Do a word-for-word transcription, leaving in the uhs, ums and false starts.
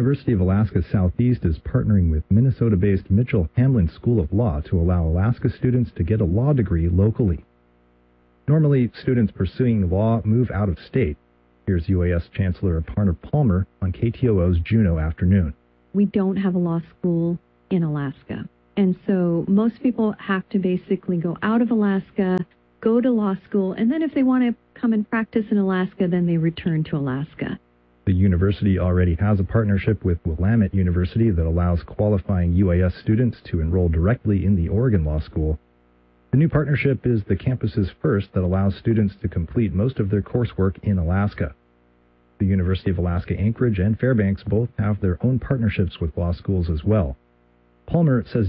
University of Alaska Southeast is partnering with Minnesota-based Mitchell Hamlin School of Law to allow Alaska students to get a law degree locally. Normally, students pursuing law move out of state. Here's U A S Chancellor Aparna Palmer on K T O O's Juneau Afternoon. We don't have a law school in Alaska. And so most people have to basically go out of Alaska, go to law school, and then if they want to come and practice in Alaska, then they return to Alaska. The university already has a partnership with Willamette University that allows qualifying U A S students to enroll directly in the Oregon Law School. The new partnership is the campus's first that allows students to complete most of their coursework in Alaska. The University of Alaska Anchorage and Fairbanks both have their own partnerships with law schools as well. Palmer says